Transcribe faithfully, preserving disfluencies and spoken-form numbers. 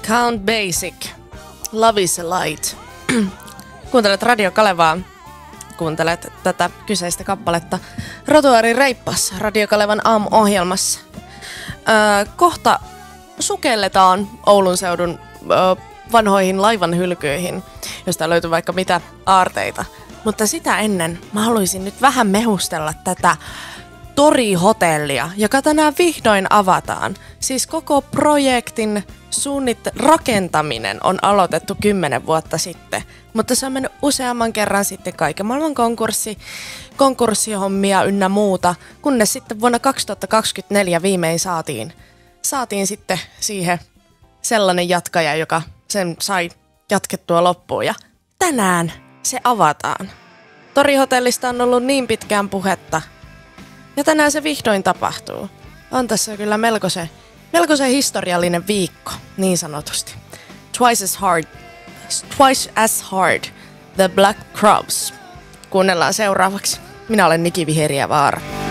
Count Basic, Love is a Light. Kuuntelet Radio Kalevaa. Kuuntelet tätä kyseistä kappaletta Rotuaarin reippaassa Radio Kalevan aamuohjelmassa. Öö, kohta sukelletaan Oulun seudun öö, vanhoihin laivan hylkyihin, josta löytyy vaikka mitä aarteita. Mutta sitä ennen mä haluaisin nyt vähän mehustella tätä Tori-hotellia, joka tänään vihdoin avataan. Siis koko projektin suunnitte- rakentaminen on aloitettu kymmenen vuotta sitten, mutta se on mennyt useamman kerran sitten kaiken maailman konkurssi, konkurssihommia ynnä muuta, kunnes sitten vuonna kaksituhattakaksikymmentäneljä viimein saatiin, saatiin sitten siihen sellainen jatkaja, joka sen sai jatkettua loppuun. Ja tänään se avataan. Tori-hotellista on ollut niin pitkään puhetta. Ja tänään se vihdoin tapahtuu. On tässä kyllä melkoisen, melkoisen historiallinen viikko, niin sanotusti. Twice as hard, twice as hard, The Black Crowes. Kuunnellaan seuraavaksi. Minä olen Niki Viheriä Vaara.